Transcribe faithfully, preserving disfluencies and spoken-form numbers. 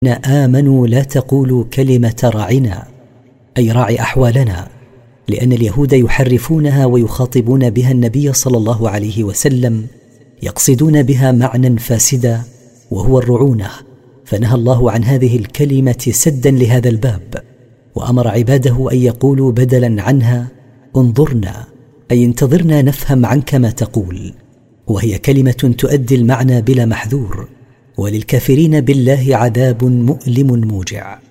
آمنوا لا تقولوا كلمة راعنا، أي راعي أحوالنا، لأن اليهود يحرفونها ويخاطبون بها النبي صلى الله عليه وسلم، يقصدون بها معنى فاسدا وهو الرعونة، فنهى الله عن هذه الكلمة سدا لهذا الباب، وأمر عباده أن يقولوا بدلا عنها انظرنا، أي انتظرنا نفهم عنك ما تقول، وهي كلمة تؤدي المعنى بلا محذور، وللكافرين بالله عذاب مؤلم موجع.